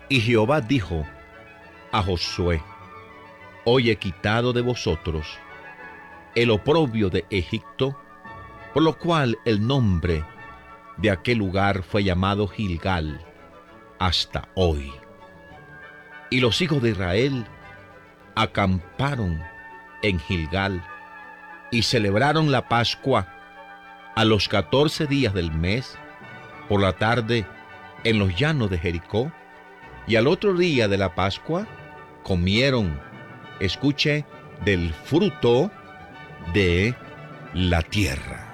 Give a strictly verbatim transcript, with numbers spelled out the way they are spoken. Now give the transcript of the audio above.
Y Jehová dijo a Josué: Hoy he quitado de vosotros el oprobio de Egipto, por lo cual el nombre de aquel lugar fue llamado Gilgal hasta hoy. Y los hijos de Israel acamparon en Gilgal y celebraron la Pascua a los catorce días del mes, por la tarde en los llanos de Jericó, y al otro día de la Pascua comieron, escuche, del fruto de la tierra.